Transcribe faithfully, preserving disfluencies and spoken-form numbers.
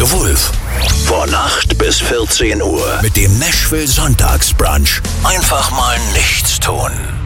The Wolf. Von acht bis vierzehn Uhr mit dem Nashville Sonntagsbrunch. Einfach mal nichts tun.